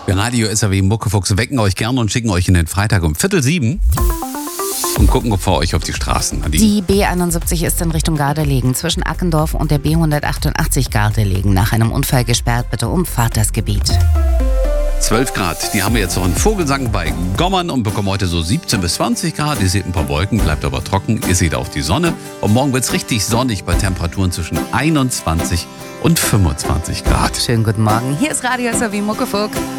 Wir Radio SAW Muckefuchs wecken euch gerne und schicken euch in den Freitag um 6:45 und gucken vor euch auf die Straßen. Die B71 ist in Richtung Gardelegen zwischen Ackendorf und der B188 Gardelegen. Nach einem Unfall gesperrt, bitte umfahrt das Gebiet. 12 Grad, die haben wir jetzt noch in Vogelsang bei Gommern und bekommen heute so 17 bis 20 Grad. Ihr seht ein paar Wolken, bleibt aber trocken. Ihr seht auch die Sonne. Und morgen wird es richtig sonnig bei Temperaturen zwischen 21 und 25 Grad. Schönen guten Morgen. Hier ist Radio SAW Muckefuchs.